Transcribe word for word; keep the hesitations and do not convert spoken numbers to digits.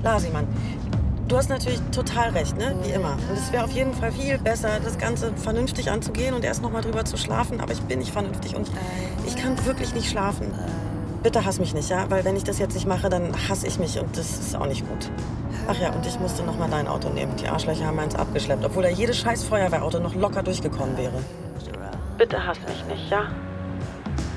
Lasi, Mann. Du hast natürlich total recht, ne? Wie immer. Und es wäre auf jeden Fall viel besser, das Ganze vernünftig anzugehen und erst noch mal drüber zu schlafen. Aber ich bin nicht vernünftig und ich kann wirklich nicht schlafen. Bitte hass mich nicht, ja? Weil wenn ich das jetzt nicht mache, dann hasse ich mich und das ist auch nicht gut. Ach ja, und ich musste noch mal dein Auto nehmen. Die Arschlöcher haben eins abgeschleppt, obwohl da jedes scheiß Feuerwehrauto noch locker durchgekommen wäre. Bitte hass mich nicht, ja?